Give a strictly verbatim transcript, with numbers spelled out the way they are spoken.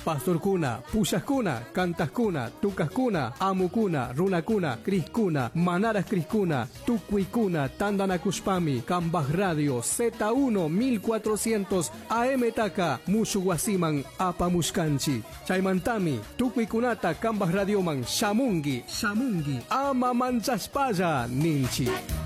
pastorkuna, pushaskuna, cantaskuna, tucaskuna, amukuna, runakuna, criskuna, manaras criskuna, tucuicuna, tandanakushpami, Cambaj Radio, Z uno mil cuatrocientos A M Taka, Mushuwasiman, Apamushkanchi, Chaimantami, tucuicunata, Cambaj Radioman, Shamungi, Shamungi, Ama Manchaspaya, Ninchi.